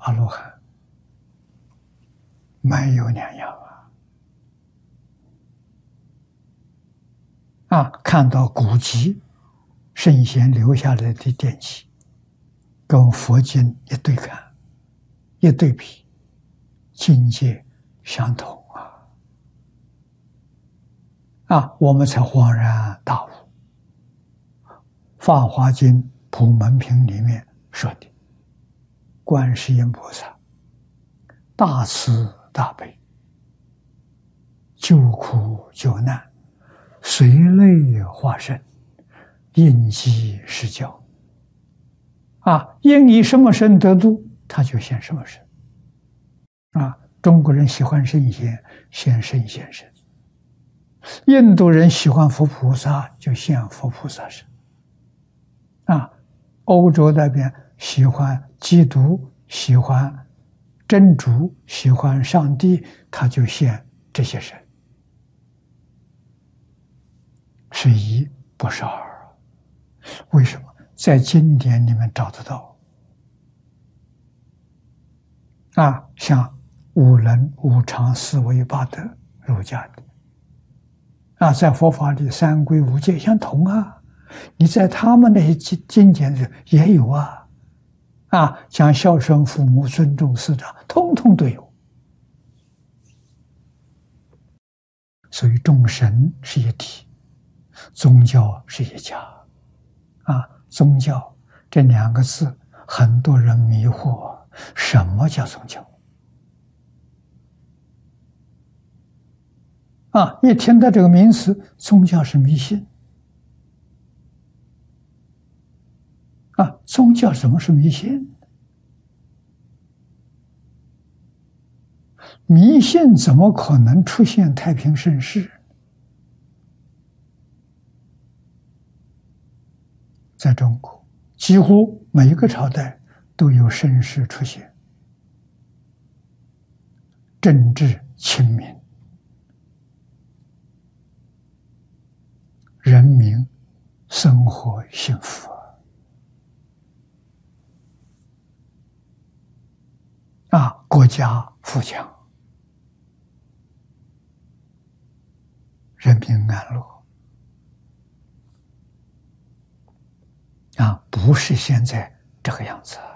阿罗汉，没有两样看到古籍圣贤留下来的典籍，跟佛经一对看，一对比，境界相同我们才恍然大悟。《法华经·普门品》里面说的，观世音菩萨大慈大悲，救苦救难，随类化身，应机施教应以什么身得度，他就现什么身中国人喜欢圣贤，现圣贤身；印度人喜欢佛菩萨，就现佛菩萨身欧洲那边喜欢基督，喜欢真主，喜欢上帝，他就现这些神，是一不是二。为什么？在经典里面找得到像五伦、五常、四维、八德，儒家的在佛法里三归五戒相同你在他们那些经典里也有讲孝顺父母、尊重师长，通通都有。所以众神是一体，宗教是一家宗教这两个字，很多人迷惑，什么叫宗教一听到这个名词，宗教是迷信宗教怎么是迷信？迷信怎么可能出现太平盛世？在中国，几乎每一个朝代都有盛世出现，政治清明，人民生活幸福国家富强，人民安乐不是现在这个样子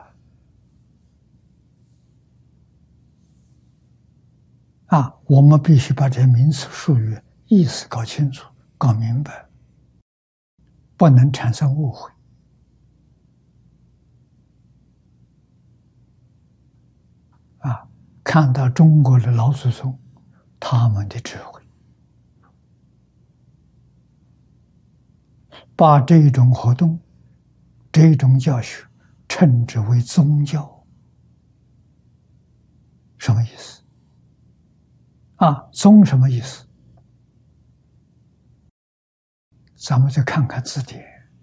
我们必须把这些名词术语意思搞清楚、搞明白，不能产生误会看到中国的老祖宗他们的智慧，把这种活动、这种教学称之为宗教，什么意思宗什么意思？咱们再看看字典。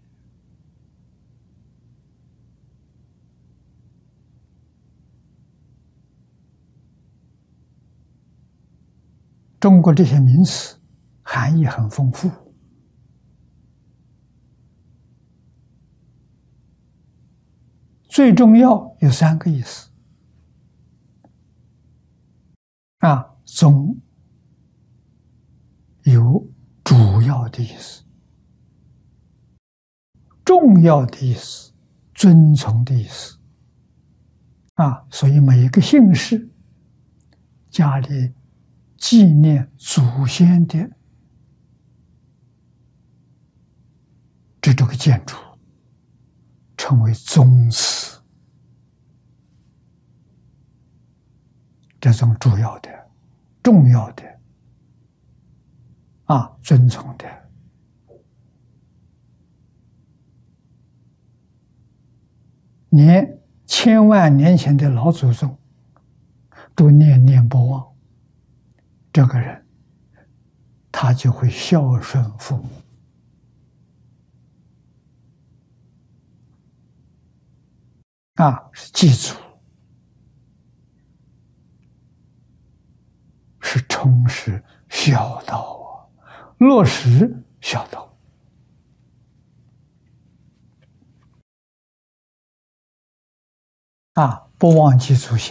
中国这些名词含义很丰富，最重要有三个意思宗有主要的意思，重要的意思，遵从的意思所以每一个姓氏家里纪念祖先的这个建筑称为宗祠，这种主要的、重要的遵从的连千万年前的老祖宗都念念不忘，这个人他就会孝顺父母是祭祖，是充实孝道落实孝道不忘记初心，